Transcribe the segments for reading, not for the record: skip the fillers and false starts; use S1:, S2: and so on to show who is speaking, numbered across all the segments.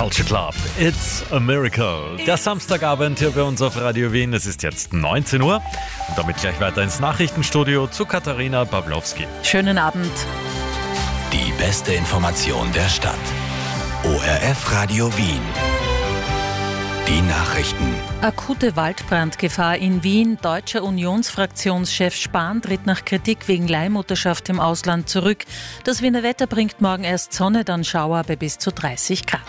S1: Culture Club, It's a Miracle. Der Samstagabend hier bei uns auf Radio Wien. Es ist jetzt 19 Uhr und damit gleich weiter ins Nachrichtenstudio zu Katharina Pawlowski.
S2: Schönen Abend.
S3: Die beste Information der Stadt. ORF Radio Wien. Die Nachrichten.
S2: Akute Waldbrandgefahr in Wien. Deutscher Unionsfraktionschef Spahn tritt nach Kritik wegen Leihmutterschaft im Ausland zurück. Das Wiener Wetter bringt morgen erst Sonne, dann Schauer bei bis zu 30 Grad.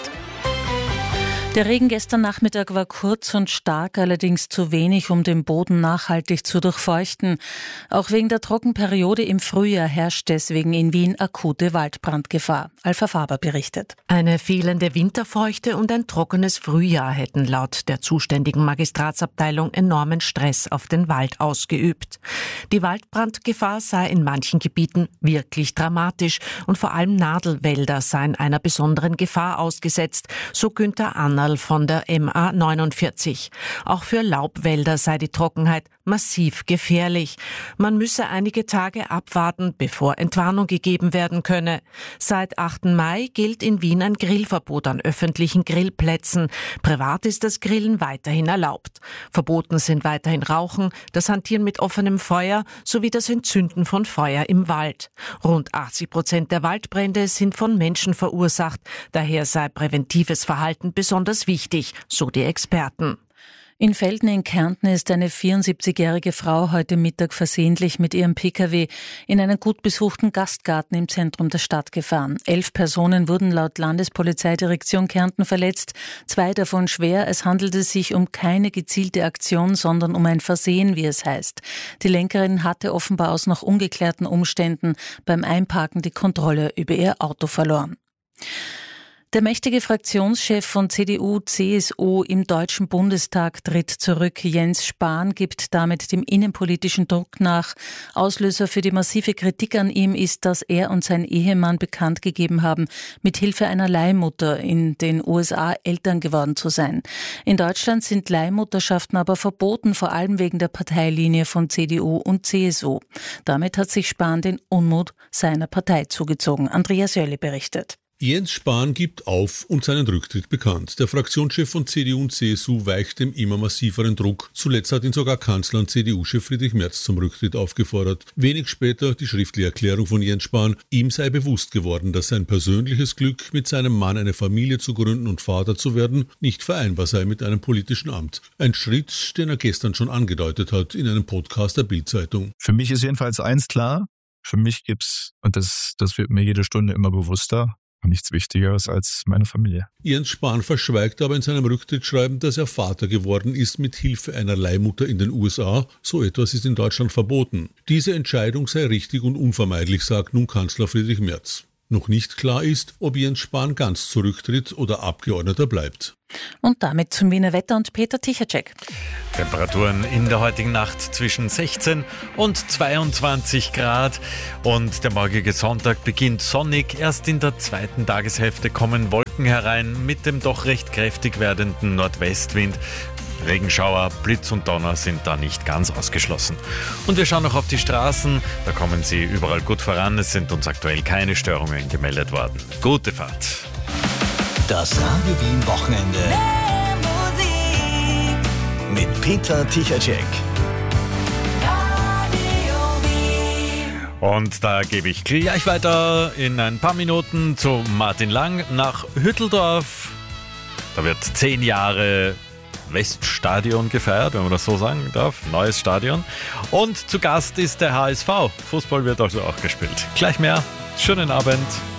S2: Der Regen gestern Nachmittag war kurz und stark, allerdings zu wenig, um den Boden nachhaltig zu durchfeuchten. Auch wegen der Trockenperiode im Frühjahr herrscht deswegen in Wien akute Waldbrandgefahr. Alfa Faber berichtet.
S4: Eine fehlende Winterfeuchte und ein trockenes Frühjahr hätten laut der zuständigen Magistratsabteilung enormen Stress auf den Wald ausgeübt. Die Waldbrandgefahr sei in manchen Gebieten wirklich dramatisch und vor allem Nadelwälder seien einer besonderen Gefahr ausgesetzt, so Günther Annerl von der MA 49. Auch für Laubwälder sei die Trockenheit massiv gefährlich. Man müsse einige Tage abwarten, bevor Entwarnung gegeben werden könne. Seit 8. Mai gilt in Wien ein Grillverbot an öffentlichen Grillplätzen. Privat ist das Grillen weiterhin erlaubt. Verboten sind weiterhin Rauchen, das Hantieren mit offenem Feuer sowie das Entzünden von Feuer im Wald. Rund 80% der Waldbrände sind von Menschen verursacht. Daher sei präventives Verhalten besonders wichtig, so die Experten.
S2: In Velden in Kärnten ist eine 74-jährige Frau heute Mittag versehentlich mit ihrem Pkw in einen gut besuchten Gastgarten im Zentrum der Stadt gefahren. 11 Personen wurden laut Landespolizeidirektion Kärnten verletzt, 2 davon schwer. Es handelte sich um keine gezielte Aktion, sondern um ein Versehen, wie es heißt. Die Lenkerin hatte offenbar aus noch ungeklärten Umständen beim Einparken die Kontrolle über ihr Auto verloren. Der mächtige Fraktionschef von CDU, CSU im Deutschen Bundestag tritt zurück. Jens Spahn gibt damit dem innenpolitischen Druck nach. Auslöser für die massive Kritik an ihm ist, dass er und sein Ehemann bekannt gegeben haben, mit Hilfe einer Leihmutter in den USA Eltern geworden zu sein. In Deutschland sind Leihmutterschaften aber verboten, vor allem wegen der Parteilinie von CDU und CSU. Damit hat sich Spahn den Unmut seiner Partei zugezogen. Andreas Jölli berichtet.
S5: Jens Spahn gibt auf und seinen Rücktritt bekannt. Der Fraktionschef von CDU und CSU weicht dem immer massiveren Druck. Zuletzt hat ihn sogar Kanzler und CDU-Chef Friedrich Merz zum Rücktritt aufgefordert. Wenig später die schriftliche Erklärung von Jens Spahn. Ihm sei bewusst geworden, dass sein persönliches Glück, mit seinem Mann eine Familie zu gründen und Vater zu werden, nicht vereinbar sei mit einem politischen Amt. Ein Schritt, den er gestern schon angedeutet hat in einem Podcast der Bild-Zeitung.
S6: Für mich ist jedenfalls eins klar. Für mich gibt's, und das wird mir jede Stunde immer bewusster, nichts Wichtigeres als meine Familie.
S5: Jens Spahn verschweigt aber in seinem Rücktrittsschreiben, dass er Vater geworden ist mit Hilfe einer Leihmutter in den USA. So etwas ist in Deutschland verboten. Diese Entscheidung sei richtig und unvermeidlich, sagt nun Kanzler Friedrich Merz. Noch nicht klar ist, ob Jens Spahn ganz zurücktritt oder Abgeordneter bleibt.
S2: Und damit zum Wiener Wetter und Peter Tichacek.
S1: Temperaturen in der heutigen Nacht zwischen 16 und 22 Grad. Und der morgige Sonntag beginnt sonnig. Erst in der zweiten Tageshälfte kommen Wolken herein mit dem doch recht kräftig werdenden Nordwestwind. Regenschauer, Blitz und Donner sind da nicht ganz ausgeschlossen. Und wir schauen noch auf die Straßen. Da kommen sie überall gut voran. Es sind uns aktuell keine Störungen gemeldet worden. Gute Fahrt.
S3: Das Radio Wien Wochenende mit Peter Tichacek.
S1: Und da gebe ich gleich weiter in ein paar Minuten zu Martin Lang nach Hütteldorf. Da wird 10 Jahre Weststadion gefeiert, wenn man das so sagen darf. Neues Stadion. Und zu Gast ist der HSV. Fußball wird also auch gespielt. Gleich mehr. Schönen Abend.